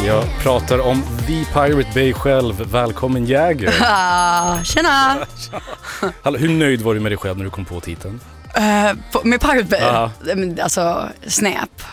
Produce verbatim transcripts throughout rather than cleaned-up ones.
Jag pratar om The Pirate Bay själv. Välkommen Jäger. Ah, tjena. Hallå, hur nöjd var du med dig själv när du kom på titeln? Uh, på, med Pirate Bay? Ja. Alltså, snap.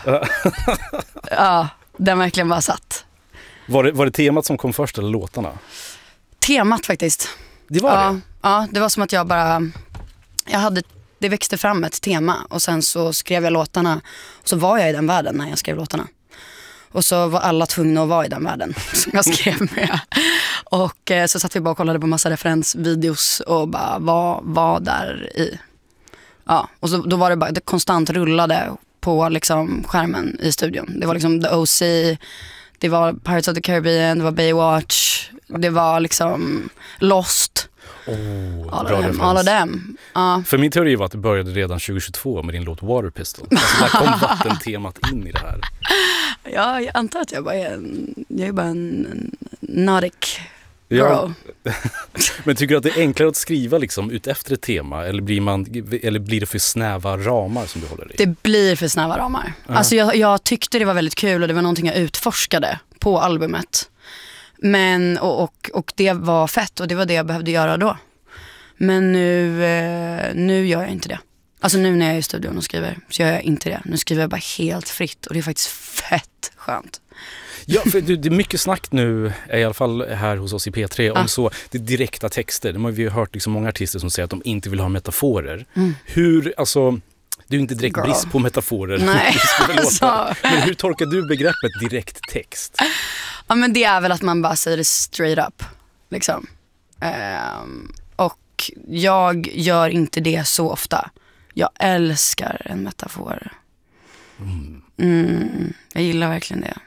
Ja, den verkligen var satt. Var det, var det temat som kom först eller låtarna? Temat faktiskt. Det var ja, det? Ja, det var som att jag bara... Jag hade, det växte fram ett tema och sen så skrev jag låtarna. Och så var jag i den världen när jag skrev låtarna. Och så var alla tvungna att vara i den världen som jag skrev med. Och eh, så satt vi bara och kollade på massa referensvideos och bara var, var där i. Ja, och så, då var det bara, det konstant rullade på liksom skärmen i studion. Det var liksom The O C, det var Pirates of the Caribbean, det var Baywatch, det var liksom Lost. Oh, alla, dem, alla dem. Ja. För min teori var att det började redan tjugohundratjugotvå med din låt Water Pistol. Alltså där kom vattentemat in i det här. Ja, jag antar att jag bara är en, jag är bara en, en Nordic girl. Ja. Men tycker du att det är enklare att skriva liksom ut efter ett tema eller blir, man, eller blir det för snäva ramar som du håller i? Det blir för snäva ramar. Uh-huh. Alltså jag, jag tyckte det var väldigt kul och det var någonting jag utforskade på albumet. Men, och, och, och det var fett och det var det jag behövde göra då. Men nu, eh, nu gör jag inte det. Alltså nu när jag är i studion och skriver så gör jag inte det. Nu skriver jag bara helt fritt och det är faktiskt fett skönt. Ja, för det är mycket snack nu, i alla fall här hos oss i P tre, om ah. så det är direkta texter. Det har vi ju hört liksom många artister som säger att de inte vill ha metaforer. Mm. Hur, alltså, det är ju inte direkt Girl. brist på metaforer. Nej, alltså. Men hur tolkar du begreppet direkt text? Ja, men det är väl att man bara säger det straight up, liksom. Um, och jag gör inte det så ofta. Jag älskar en metafor. Mm. Mm, jag gillar verkligen det.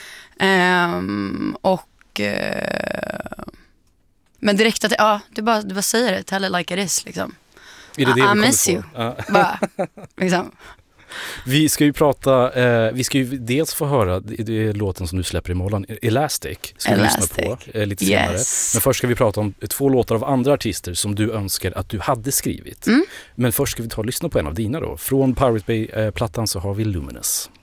Um, och uh, men direkt att ja, du bara, du bara säger det, tell it like it is liksom. Är det det I, I miss you. Ja. Bara, liksom. Vi ska ju prata, eh, vi ska ju dels få höra det, det är låten som du släpper imorgon, Elastic, ska vi lyssna på eh, lite senare. Yes. Men först ska vi prata om två låtar av andra artister som du önskar att du hade skrivit. Mm. Men först ska vi ta och lyssna på en av dina då. Från Pirate Bay-plattan så har vi Luminous.